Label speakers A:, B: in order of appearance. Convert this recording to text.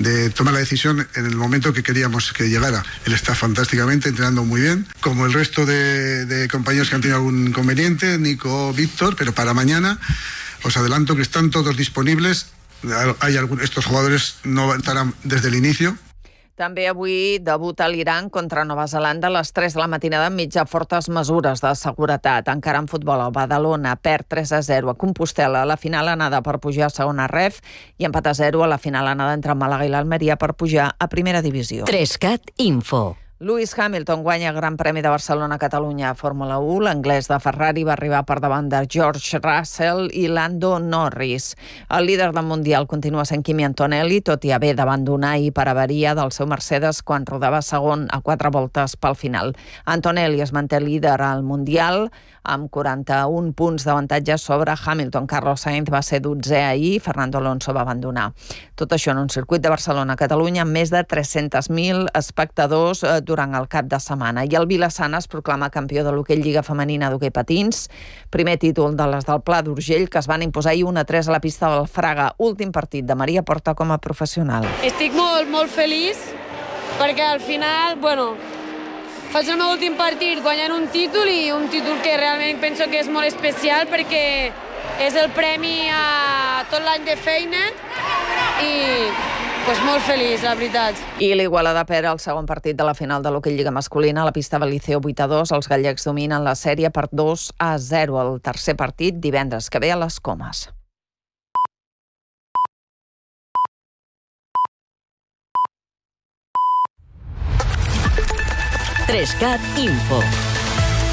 A: de tomar la decisión en el momento que queríamos que llegara. Él está fantásticamente, entrenando muy bien, como el resto de compañeros que han tenido algún inconveniente, Nico, Víctor, pero para mañana os adelanto que están todos disponibles. Estos jugadores no estarán desde el inicio.
B: També avui debuta l'Iran contra Nova Zelanda a les 3 de la matinada enmig de fortes mesures de seguretat. Encara en futbol, el Badalona perd 3-0 a Compostel·la a la final anada per pujar a segona ref i empat a 0 a la final anada entre Màlaga i l'Almeria per pujar a primera divisió.
C: 3CAT Info.
B: Lewis Hamilton guanya el Gran Premi de Barcelona-Catalunya a Fórmula 1. L'anglès de Ferrari va arribar per davant de George Russell i Lando Norris. El líder del Mundial continua sent Kimi Antonelli, tot i haver d'abandonar ahir per avaria del seu Mercedes quan rodava segon a 4 voltes pel final. Antonelli es manté líder al Mundial amb 41 punts d'avantatge sobre Hamilton. Carlos Sainz va ser 12è ahir, Fernando Alonso va abandonar. Tot això en un circuit de Barcelona-Catalunya amb més de 300.000 espectadors durant el cap de setmana. I el Vilassana es proclama campió de l'hoquei Lliga Femenina d'hoquei patins. Primer títol de les del Pla d'Urgell, que es van imposar ahir 1-3 a la pista del Fraga. Últim partit de Maria Porta com a professional.
D: Estic molt feliç perquè al final, faig el meu últim partit guanyant un títol i un títol que realment penso que és molt especial perquè és el premi a tot l'any de feina i molt feliç, la veritat.
B: I l'Igualada perd el segon partit de la final de l'hoquei Lliga masculina a la pista del Liceo 8-2. Els gallecs dominen la sèrie per 2-0. El tercer partit divendres que ve a les Comes.
C: Trescat Info.